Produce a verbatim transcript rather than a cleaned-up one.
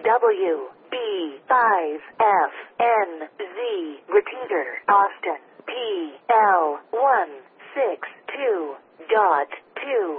W B five F N Z. Repeater, Austin. P L one six two dot two.